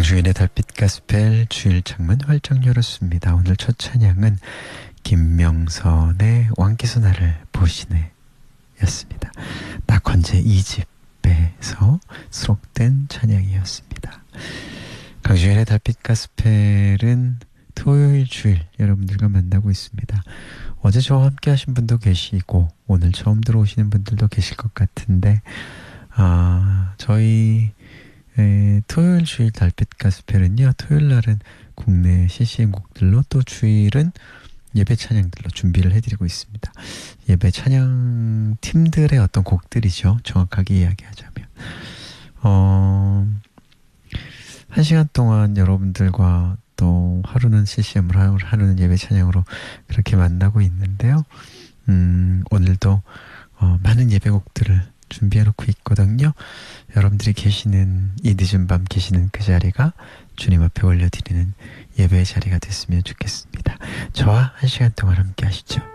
강주인의 달빛 가스펠 주일 창문 활짝 열었습니다. 오늘 첫 찬양은 김명선의 왕께서 나를 보시네 였습니다. 낙헌제 2집에서 수록된 찬양이었습니다. 강주인의 달빛 가스펠은 토요일 주일 여러분들과 만나고 있습니다. 어제 저와 함께 하신 분도 계시고 오늘 처음 들어오시는 분들도 계실 것 같은데 저희 토요일 주일 달빛 가스펠은요, 토요일 날은 국내 CCM 곡들로, 또 주일은 예배 찬양들로 준비를 해드리고 있습니다. 예배 찬양 팀들의 어떤 곡들이죠, 정확하게 이야기하자면. 1시간 동안 여러분들과 또 하루는 CCM으로, 하루는 예배 찬양으로 그렇게 만나고 있는데요. 오늘도 많은 예배곡들을 준비해놓고 있거든요. 여러분들이 계시는 이 늦은 밤 계시는 그 자리가 주님 앞에 올려드리는 예배의 자리가 됐으면 좋겠습니다. 저와 1시간 동안 함께 하시죠.